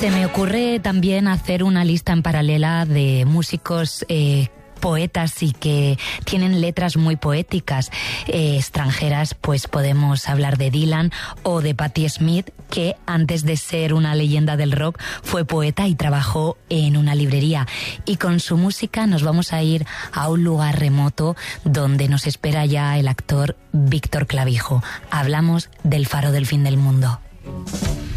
Se me ocurre también hacer una lista en paralela de músicos poetas y que tienen letras muy poéticas extranjeras. Pues podemos hablar de Dylan o de Patti Smith, que antes de ser una leyenda del rock fue poeta y trabajó en una librería. Y con su música nos vamos a ir a un lugar remoto donde nos espera ya el actor Víctor Clavijo. Hablamos del Faro del Fin del Mundo.